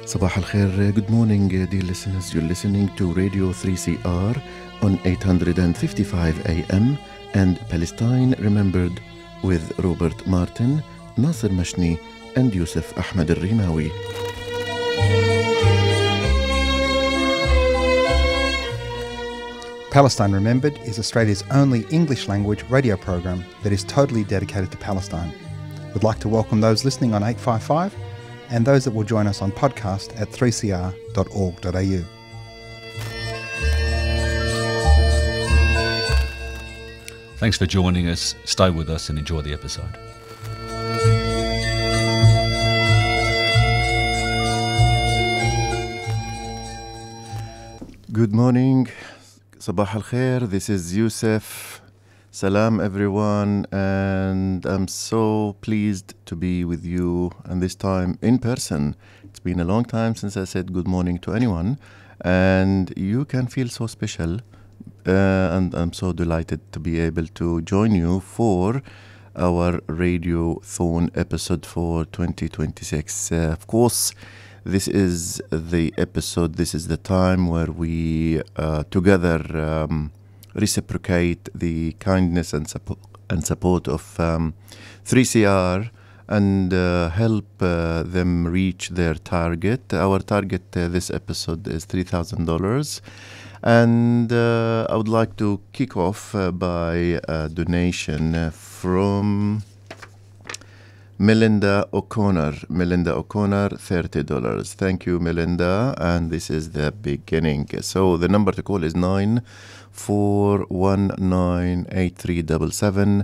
صباح الخير. Good morning, dear listeners. You're listening to Radio 3CR on 855 AM and Palestine Remembered with Robert Martin, Nasser Mashni and Yusuf Ahmed al-Rimawi. Palestine Remembered is Australia's only English-language radio program that is totally dedicated to Palestine. We'd like to welcome those listening on 855 and those that will join us on podcast at 3cr.org.au. Thanks for joining us. Stay with us and enjoy the episode. Good morning. Sabah al-Khair. This is Yusuf. Salam everyone, and I'm so pleased to be with you, and this time in person. It's been a long time since I said good morning to anyone, and you can feel so special, and I'm so delighted to be able to join you for our Radiothon episode for 2026. Of course, this is the episode, this is the time where we together reciprocate the kindness and support of 3CR and help them reach their target. Our target this episode is $3,000, and I would like to kick off by a donation from Melinda O'Connor. Melinda O'Connor, $30. Thank you, Melinda, and this is the beginning. So the number to call is 94198377,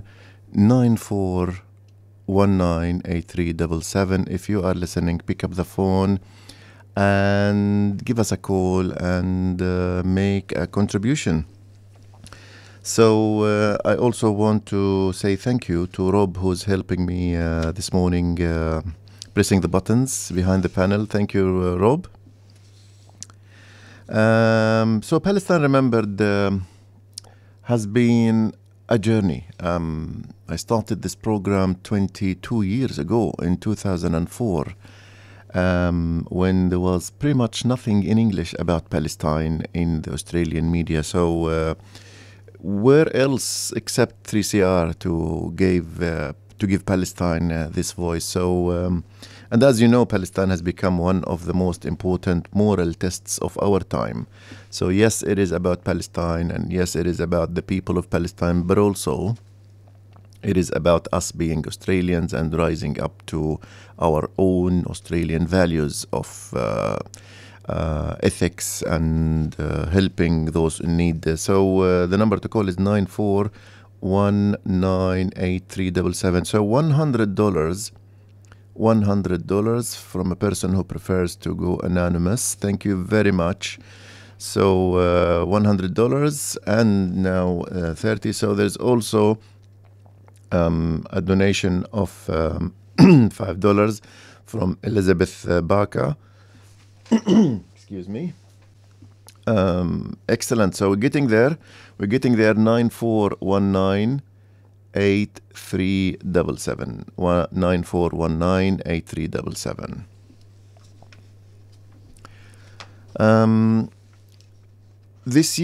94198377. If you are listening, pick up the phone and give us a call and make a contribution. So I also want to say thank you to Rob, who's helping me this morning pressing the buttons behind the panel. Thank you, Rob. So Palestine Remembered has been a journey. I started this program 22 years ago in 2004 when there was pretty much nothing in English about Palestine in the Australian media. So where else except 3CR to give Palestine this voice? So and as you know, Palestine has become one of the most important moral tests of our time. So yes, it is about Palestine, and yes, it is about the people of Palestine, but also it is about us being Australians and rising up to our own Australian values of ethics and helping those in need. So the number to call is 94198377. So $100 from a person who prefers to go anonymous. Thank you very much. So $100 and now 30. So there's also a donation of $5 from Elizabeth Baca. Excuse me. Excellent. So we're getting there. 94198377. 94198377. This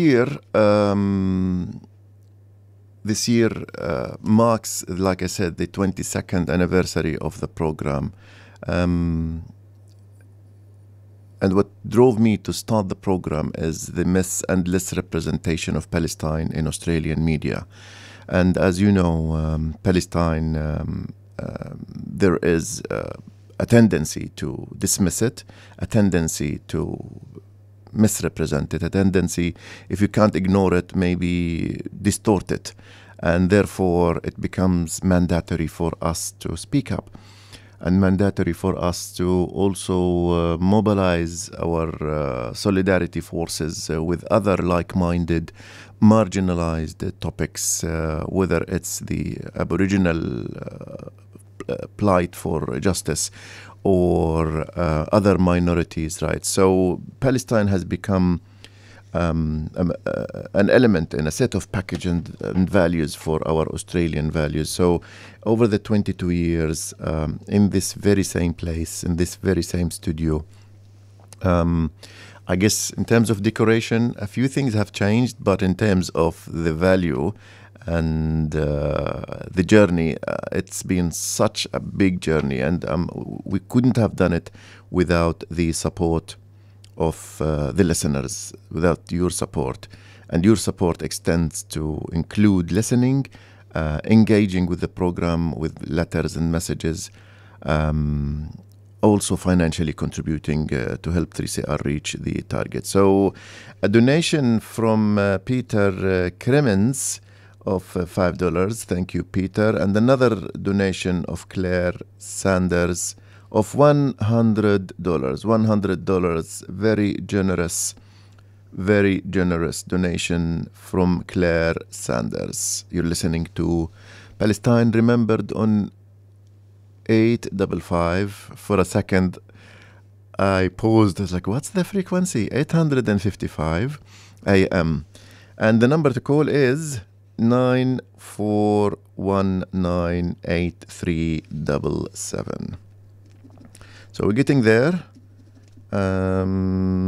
year marks, like I said, the 22nd anniversary of the program. And what drove me to start the program is the mis and less representation of Palestine in Australian media. And as you know, Palestine, there is a tendency to dismiss it, a tendency to misrepresent it, a tendency, if you can't ignore it, maybe distort it. And therefore, it becomes mandatory for us to speak up, and mandatory for us to also mobilize our solidarity forces with other like-minded, marginalized topics, whether it's the Aboriginal plight for justice or other minorities' rights. So Palestine has become an element in a set of package and values for our Australian values. So over the 22 years, in this very same place, in this very same studio, I guess in terms of decoration, a few things have changed, but in terms of the value and the journey, it's been such a big journey, and we couldn't have done it without the support of the listeners, without your support. And your support extends to include listening, engaging with the program with letters and messages, also financially contributing to help 3CR reach the target. So a donation from Peter Cremens of $5. Thank you, Peter. And another donation of Claire Sanders of $100. $100. Very generous donation from Claire Sanders. You're listening to Palestine Remembered on 855. For a second, I paused. I was like, what's the frequency? 855 AM. And the number to call is 94198377. So we're getting there.